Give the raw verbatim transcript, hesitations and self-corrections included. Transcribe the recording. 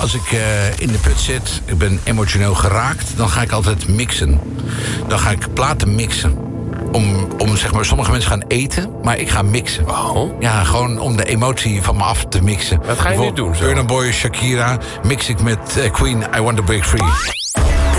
als ik uh, in de put zit, ik ben emotioneel geraakt, dan ga ik altijd mixen. Dan ga ik platen mixen. Om, om zeg maar, sommige mensen gaan eten, maar ik ga mixen. Oh. Ja, gewoon om de emotie van me af te mixen. Wat ga je nu doen zo? Burna Boy, Shakira, mix ik met uh, Queen, I Want to Break Free.